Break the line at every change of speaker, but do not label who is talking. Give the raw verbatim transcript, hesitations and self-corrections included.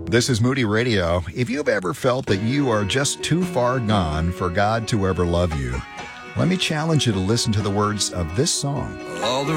This is Moody Radio. If you've ever felt that you are just too far gone for God to ever love you, let me challenge you to listen to the words of this song.
All the